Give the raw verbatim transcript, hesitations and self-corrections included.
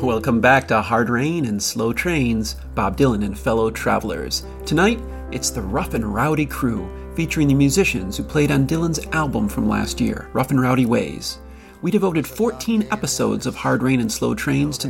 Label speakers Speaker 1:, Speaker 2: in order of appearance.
Speaker 1: Welcome back to Hard Rain and Slow Trains, Bob Dylan and fellow travelers. Tonight, it's the Rough and Rowdy Crew, featuring the musicians who played on Dylan's album from last year, Rough and Rowdy Ways. We devoted fourteen episodes of Hard Rain and Slow Trains to